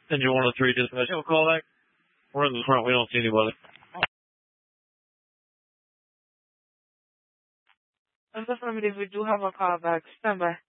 Engine 103 dispatch. You have a call back? We're in the front. We don't see anybody. In the affirmative, we do have a call back. Stand by.